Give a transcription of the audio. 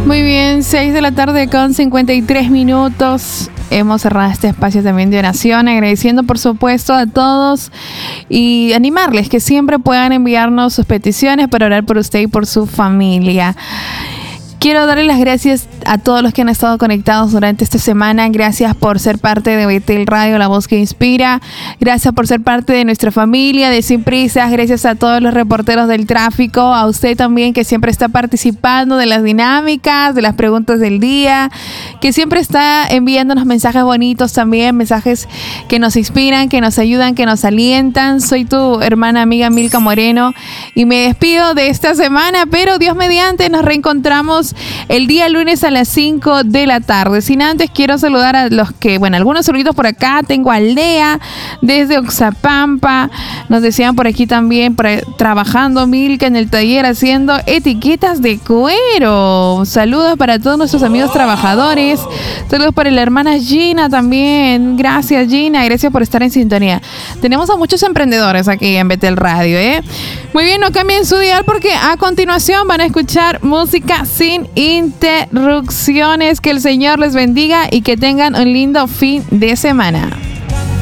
Muy bien, 6 de la tarde con 53 minutos. Hemos cerrado este espacio también de oración, agradeciendo por supuesto a todos y animarles que siempre puedan enviarnos sus peticiones para orar por usted y por su familia. Quiero darle las gracias a todos los que han estado conectados durante esta semana. Gracias por ser parte de Betel Radio, la voz que inspira. Gracias por ser parte de nuestra familia de Sin Prisas. Gracias a todos los reporteros del tráfico. A usted también que siempre está participando de las dinámicas, de las preguntas del día. Que siempre está enviándonos mensajes bonitos también. Mensajes que nos inspiran, que nos ayudan, que nos alientan. Soy tu hermana amiga Milka Moreno. Y me despido de esta semana, pero Dios mediante nos reencontramos el día lunes a las 5 de la tarde. Sin antes quiero saludar a los que, algunos saluditos por acá. Tengo a Lea desde Oxapampa. Nos decían por aquí también, trabajando Milka en el taller haciendo etiquetas de cuero. Saludos para todos nuestros amigos trabajadores. Saludos para la hermana Gina también. Gracias Gina, gracias por estar en sintonía. Tenemos a muchos emprendedores aquí en Betel Radio, Muy bien, no cambien su dial porque a continuación van a escuchar música sin interrupciones. Que el Señor les bendiga y que tengan un lindo fin de semana.